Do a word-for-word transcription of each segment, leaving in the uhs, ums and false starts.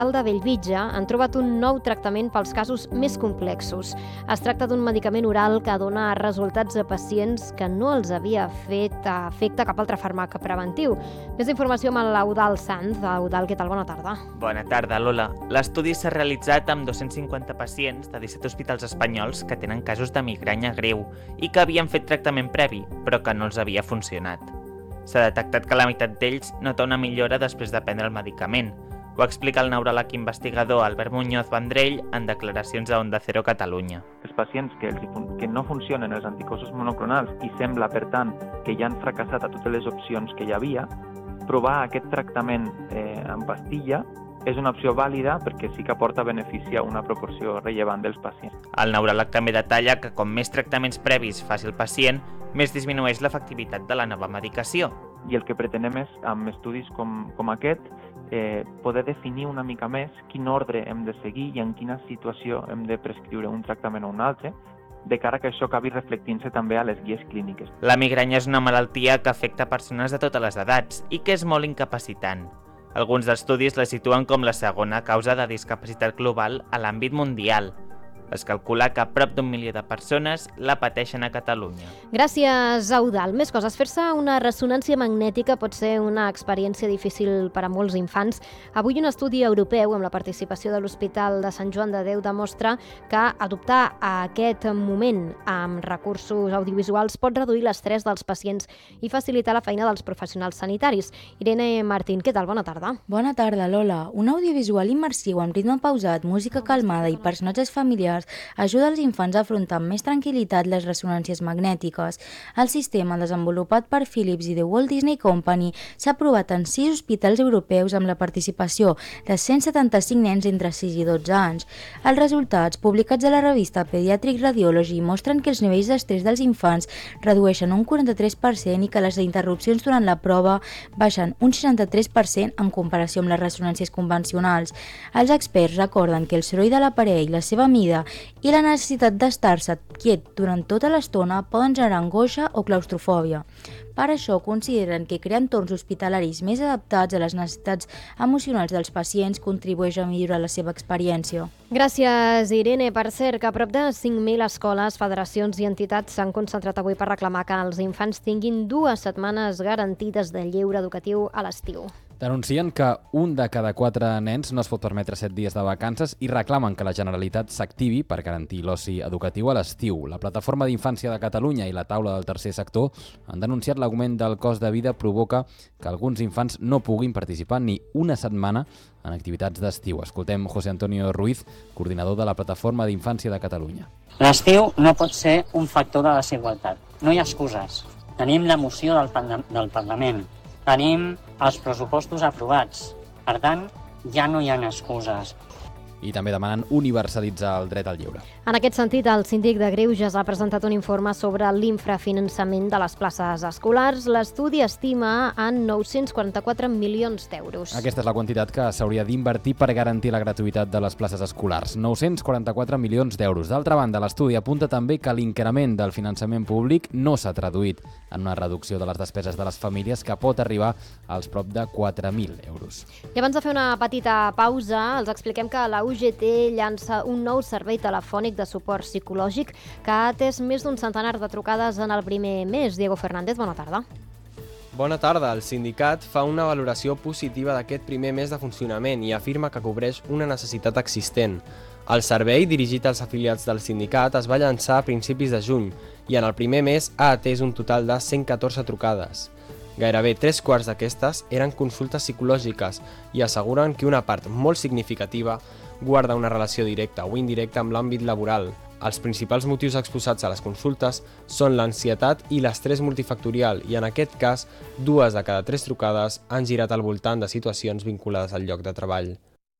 de Bellvitge han trobat un nou tractament pels casos més complexos. Es tracta d'un medicament oral que dona resultats a pacients que no els havia fet efecte cap altre fàrmac preventiu. Més informació amb l'Eudald Sanz. Eudald, què tal? Bona tarda. Bona tarda, Lola. L'estudi s'ha realitzat amb dos-cents cinquanta pacients de disset hospitals espanyols que tenen casos de migranya greu i que havien fet tractament previ, però que no els havia funcionat. S'ha detectat que la meitat d'ells nota una millora després de prendre el medicament. Ho explica el neuròleg investigador Albert Muñoz Vendrell en declaracions a Onda Cero Catalunya. Els pacients que, els, que no funcionen els anticossos monoclonals i sembla, per tant, que ja han fracassat a totes les opcions que hi havia, provar aquest tractament eh, en pastilla és una opció vàlida perquè sí que aporta benefici a una proporció rellevant dels pacients. El neuròleg també detalla que com més tractaments previs faci el pacient, més disminueix l'efectivitat de la nova medicació. I el que pretenem és, amb estudis com, com aquest, eh, poder definir una mica més quin ordre hem de seguir i en quina situació hem de prescriure un tractament o un altre, de cara que això acabi reflectint-se també a les guies clíniques. La migranya és una malaltia que afecta persones de totes les edats i que és molt incapacitant. Alguns estudis la situen com la segona causa de discapacitat global a l'àmbit mundial. Es calcula que prop d'un milió de persones la pateixen a Catalunya. Gràcies, Eudald. Més coses. Fer-se una ressonància magnètica pot ser una experiència difícil per a molts infants. Avui un estudi europeu amb la participació de l'Hospital de Sant Joan de Déu demostra que adoptar aquest moment amb recursos audiovisuals pot reduir l'estrès dels pacients i facilitar la feina dels professionals sanitaris. Irene Martín, què tal? Bona tarda. Bona tarda, Lola. Un audiovisual immersiu amb ritme pausat, música calmada i personatges familiars ajuda els infants a afrontar amb més tranquil·litat les ressonàncies magnètiques. El sistema, desenvolupat per Philips i The Walt Disney Company, s'ha provat en sis hospitals europeus amb la participació de cent setanta-cinc nens entre sis i dotze anys. Els resultats, publicats a la revista Pediatric Radiology, mostren que els nivells d'estrès dels infants redueixen un quaranta-tres per cent i que les interrupcions durant la prova baixen un seixanta-tres per cent en comparació amb les ressonàncies convencionals. Els experts recorden que el soroll de l'aparell, la seva mida i la necessitat d'estar-se quiet durant tota l'estona poden generar angoixa o claustrofòbia. Per això consideren que crear entorns hospitalaris més adaptats a les necessitats emocionals dels pacients contribueix a millorar la seva experiència. Gràcies, Irene. Per cert, que a prop de cinc mil escoles, federacions i entitats s'han concentrat avui per reclamar que els infants tinguin dues setmanes garantides de lleure educatiu a l'estiu. Denuncien que un de cada quatre nens no es pot permetre set dies de vacances i reclamen que la Generalitat s'activi per garantir l'oci educatiu a l'estiu. La Plataforma d'Infància de Catalunya i la Taula del Tercer Sector han denunciat l'augment del cost de vida provoca que alguns infants no puguin participar ni una setmana en activitats d'estiu. Escoltem José Antonio Ruiz, coordinador de la Plataforma d'Infància de Catalunya. L'estiu no pot ser un factor de desigualtat. No hi ha excuses. Tenim la moció del, del Parlament. Tenim els pressupostos aprovats. Per tant, ja no hi ha excuses. I també demanen universalitzar el dret al lleure. En aquest sentit, el síndic de Greuges ha presentat un informe sobre l'infrafinançament de les places escolars. L'estudi estima en nou-cents quaranta-quatre milions d'euros. Aquesta és la quantitat que s'hauria d'invertir per garantir la gratuïtat de les places escolars. nou-cents quaranta-quatre milions d'euros. D'altra banda, l'estudi apunta també que l'increment del finançament públic no s'ha traduït en una reducció de les despeses de les famílies que pot arribar als prop de quatre mil euros. I abans de fer una petita pausa, els expliquem que la U G T llança un nou servei telefònic de suport psicològic que ha atès més d'un centenar de trucades en el primer mes. Diego Fernández, bona tarda. Bona tarda. El sindicat fa una valoració positiva d'aquest primer mes de funcionament i afirma que cobreix una necessitat existent. El servei, dirigit als afiliats del sindicat, es va llançar a principis de juny i en el primer mes ha atès un total de cent catorze trucades. Gairebé tres quarts d'aquestes eren consultes psicològiques i asseguren que una part molt significativa guarda una relació directa o indirecta amb l'àmbit laboral. Els principals motius exposats a les consultes són l'ansietat i l'estrès multifactorial i en aquest cas, dues de cada tres trucades han girat al voltant de situacions vinculades al lloc de treball.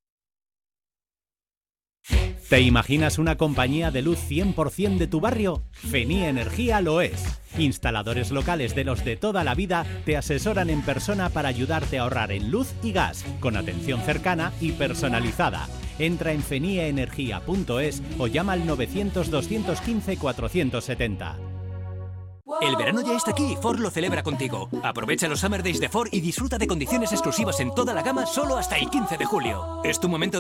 ¿Te imaginas una compañía de luz cien por ciento de tu barrio? Fenie Energía lo es. Instaladores locales de los de toda la vida te asesoran en persona para ayudarte a ahorrar en luz y gas, con atención cercana y personalizada. Entra en fenie energía punto es o llama al novecientos, doscientos quince, cuatrocientos setenta. El verano ya está aquí y Ford lo celebra contigo. Aprovecha los Summer Days de Ford y disfruta de condiciones exclusivas en toda la gama solo hasta el quince de julio. Es tu momento